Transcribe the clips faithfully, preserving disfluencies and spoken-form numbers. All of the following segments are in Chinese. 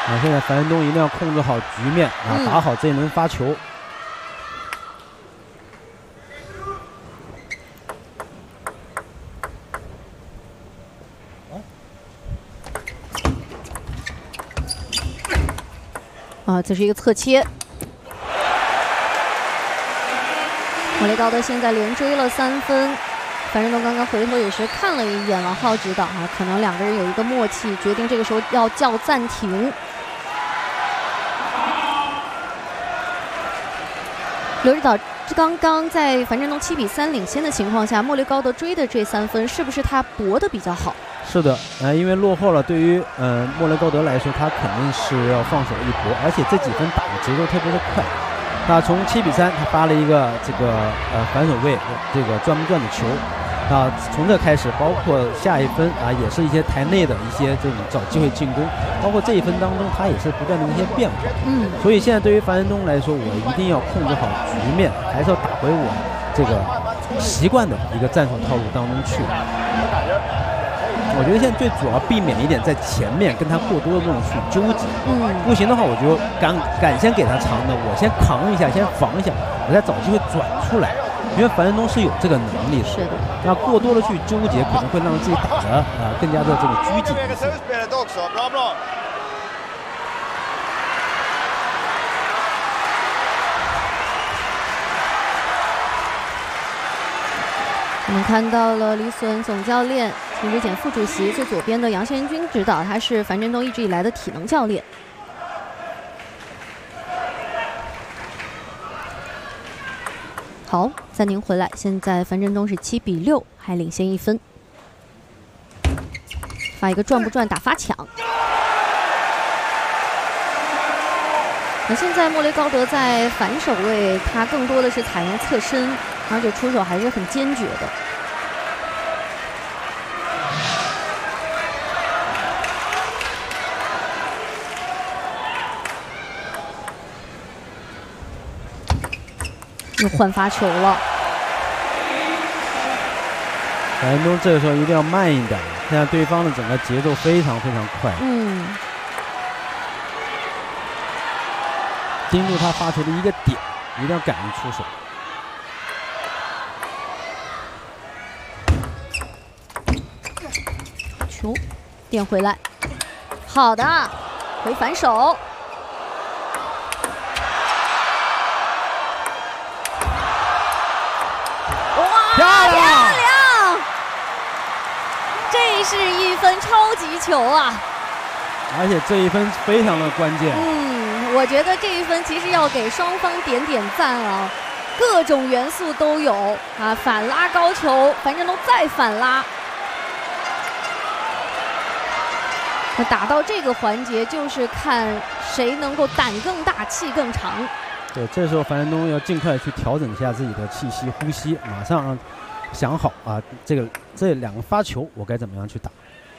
啊，现在樊振东一定要控制好局面啊， 嗯、 打好这一轮发球。 啊，这是一个侧切。莫雷高德现在连追了三分，樊振东刚刚回头也是看了一眼王浩指导啊，可能两个人有一个默契，决定这个时候要叫暂停。刘指导，刚刚在樊振东七比三领先的情况下，莫雷高德追的这三分是不是他搏的比较好？ 是的，呃，因为落后了，对于呃莫雷高德来说，他肯定是要放手一搏，而且这几分打的节奏特别的快。那从七比三，他发了一个这个呃反手位，这个转不转的球。啊，从这开始，包括下一分啊，也是一些台内的一些这种找机会进攻，包括这一分当中，他也是不断的一些变化。 嗯， 所以现在对于樊振东来说，我一定要控制好局面，还是要打回我这个习惯的一个战术套路当中去。我觉得现在最主要避免一点在前面跟他过多的这种去纠结， 嗯， 不行的话，我就敢敢先给他长的，我先扛一下，先防一下，我再找机会转出来。因为樊振东是有这个能力的， 是的。 那过多的去纠结，可能会让自己打的啊、呃、更加的这个拘谨一些。 我们看到了李隼总教练、秦之简副主席，最左边的杨宪军指导，他是樊振东一直以来的体能教练。好，暂停回来，现在樊振东是七比六，还领先一分。发一个转不转打发抢。那现在莫雷高德在反手位，他更多的是采用侧身，而且出手还是很坚决的。又换发球了。 樊振东这个时候一定要慢一点，现在对方的整个节奏非常非常快。 嗯。 盯住他发球的一个点，一定要敢于出手。 球垫回来，好的，回反手。 漂亮！ 漂亮！这是一分超级球啊！ 而且这一分非常的关键。 嗯，我觉得这一分其实要给双方点点赞啊，各种元素都有啊，反拉高球，樊振东再反拉。那打到这个环节，就是看谁能够胆更大，气更长。 对，这时候樊振东要尽快去调整一下自己的气息、呼吸，马上想好啊，这个这两个发球我该怎么样去打。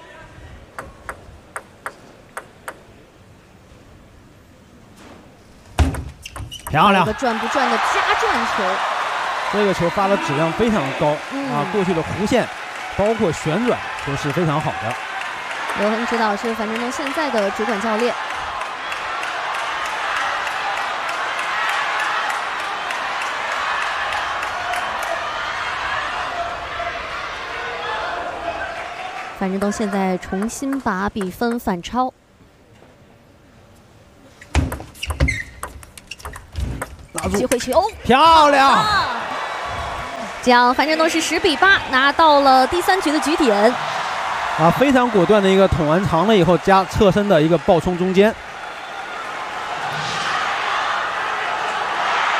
漂亮！ 一个转不转的加转球， 这个球发的质量非常高、 嗯、 啊，过去的弧线，包括旋转都是非常好的。 刘恒指导是樊振东现在的主管教练。樊振东现在重新把比分反超。机会球， 漂亮！ 啊、这样樊振东是十比八拿到了第三局的局点。 啊，非常果断的一个捅完长了以后加侧身的一个爆冲中间。